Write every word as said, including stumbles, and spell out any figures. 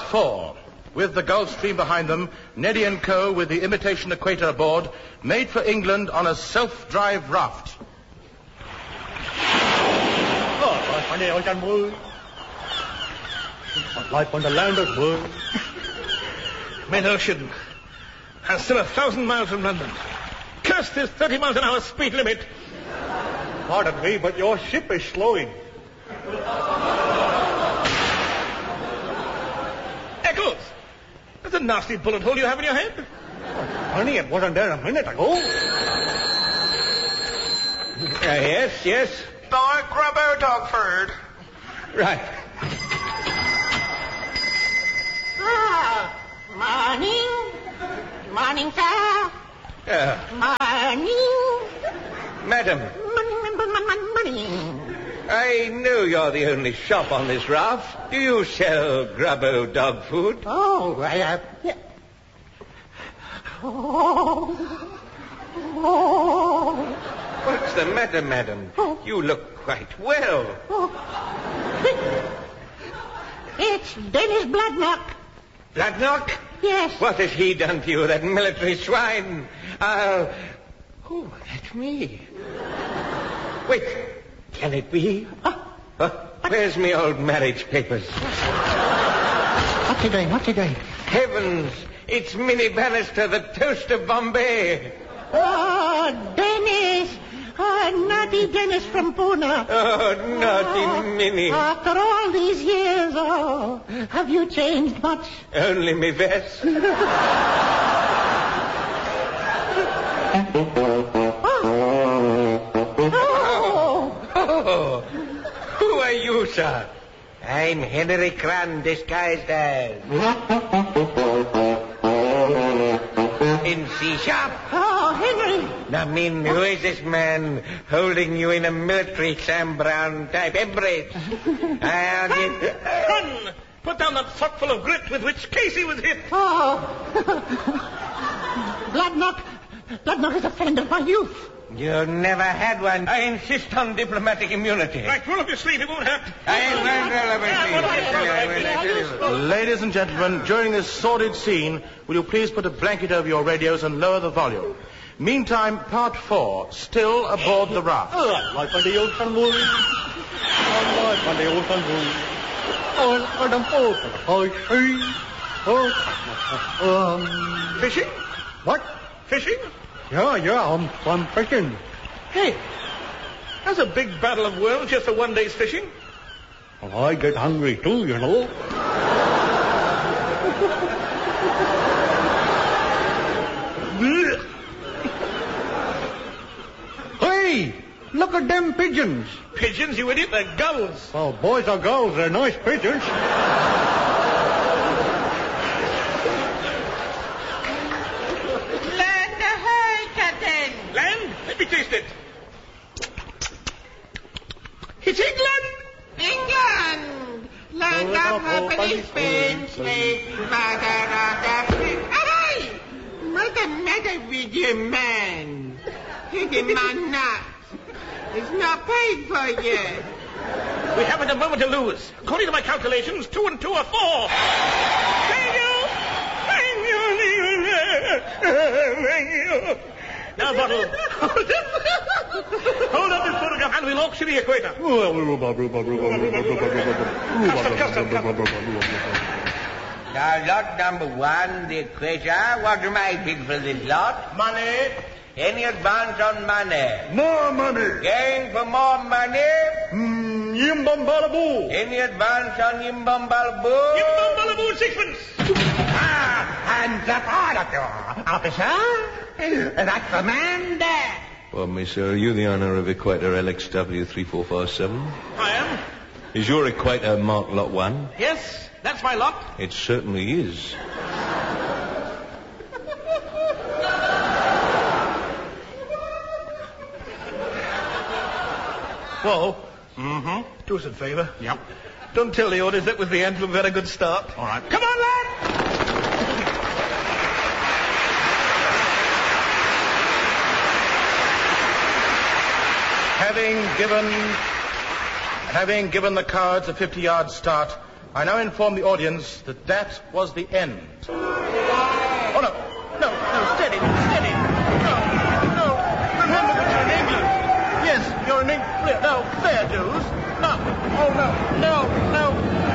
four. With the Gulf Stream behind them, Neddy and Co. with the imitation equator aboard, made for England on a self-drive raft. Life on the land of world. Mid-ocean. And still a thousand miles from London. Curse this thirty miles an hour speed limit. Pardon me, but your ship is slowing. Eccles! That's a nasty bullet hole you have in your head. Honey, it wasn't there a minute ago. Uh, yes, yes. Dark Grubbo Dogford. Right. Ah, morning. Morning, sir. Uh, Morning. madam, Morning, morning. I know you're the only shop on this raft. Do you sell Grubbo dog food? Oh, I, uh... yeah. Oh. Oh. What's the matter, madam? Oh. You look quite well. Oh. It's Dennis Bloodnock. Bloodnock? Yes. What has he done to you, that military swine? I'll... Oh, that's me. Wait, can it be? Oh. Uh, where's me old marriage papers? What's he doing? What's he doing? Heavens, it's Minnie Bannister, the toast of Bombay. Oh, Dennis. Oh, naughty Dennis from Pune. Oh, naughty Oh, Minnie. After all these years, oh, have you changed much? Only me vest. Oh. Oh, who are you, sir? I'm Henry Cran, disguised as... In C-sharp. Oh, Henry. I mean, who is this man holding you in a military Sam Brown type embrace? I'll get... Run! Put down that sock full of grit with which Casey was hit. Oh. Bloodnock. Bloodnock is a friend of my youth. You never had one. I insist on diplomatic immunity. Right, roll up your sleeve. It won't hurt. I ain't going to roll up my sleeve. I tell you, I will, I tell you. Ladies and gentlemen, during this sordid scene, will you please put a blanket over your radios and lower the volume? Meantime, part four, still aboard the raft. Life on the ocean world. Life on the ocean world. On the boat of the high sea. Oh, um... Fishing? What? Fishing? Yeah, yeah, I'm, I'm fishing. Hey, that's a big battle of worlds just for one day's fishing. Well, I get hungry too, you know. Hey, look at them pigeons. Pigeons, you idiot, they're gulls. Well, boys or girls, they're nice pigeons. Land ahoy, Captain. Land? Let me taste it. It's England! England. Land of happily Spain, slave, mother of Africa. Ahoy! What's the matter with you, man? Taking my nuts. It's not paid for yet. We haven't a moment to lose. According to my calculations, two and two are four. Thank you! Thank you! Thank you! Now, Bottle. Hold up this photograph and we'll auction the equator. Custom, custom, custom. Now, lot number one, the equator. What am I bid for this lot? Money. Any advance on money? More money. Going for more money? Mm, Yimbambalaboo. Any advance on Yimbambalaboo? Yimbambalaboo, sixpence. Ah, hands up, all of you. Officer, that's the man there. Well, me, sir, are you the owner of Equator L X W three four five seven? I am. Is your Equator marked Lot one? Yes, that's my lot. It certainly is. Whoa. Mm-hmm. Do us a favour. Yep. Don't tell the orders that was the end. We've had a good start. All right. Come on, lad! Having given, having given the cards a fifty-yard start, I now inform the audience that that was the end. Oh, no. No, no, steady, steady. No, no. Remember that you're in England. Yes, you're in England. No, fair dues. No. Oh, no, no, no.